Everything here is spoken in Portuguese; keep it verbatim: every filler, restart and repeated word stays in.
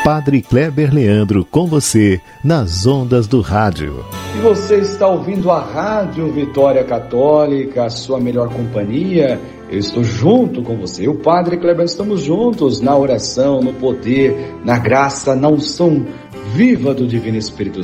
Padre Kleber Leandro com você nas ondas do rádio. E você está ouvindo a Rádio Vitória Católica, a sua melhor companhia. Eu estou junto com você, o Padre Kleber, estamos juntos na oração, no poder, na graça, na unção viva do Divino Espírito